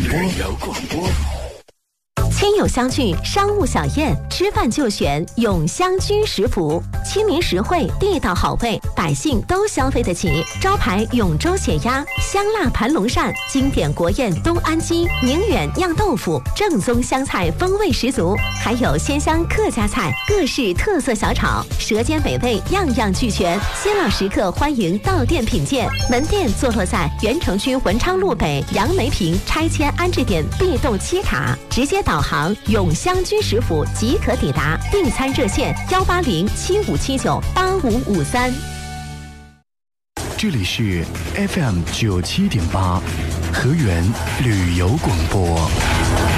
亲友相聚，商务小宴，吃饭就选永香居食府，亲民实惠，地道好味，百姓都消费得起。招牌永州血鸭、香辣盘龙鳝，经典国宴东安鸡、宁远酿豆腐，正宗湘菜风味十足，还有鲜香客家菜，各式特色小炒，舌尖美味样样俱全。新老食客欢迎到店品鉴。门店坐落在原城区文昌路北杨梅坪拆迁安置点 B 栋7塔，直接导航永香居食府即可抵达。订餐热线18075798553。 这里是 FM 97.8，河源旅游广播。